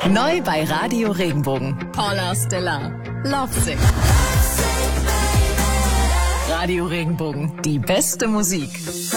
Neu bei Radio Regenbogen. Paula Stella. Lovesick. Radio Regenbogen. Die beste Musik.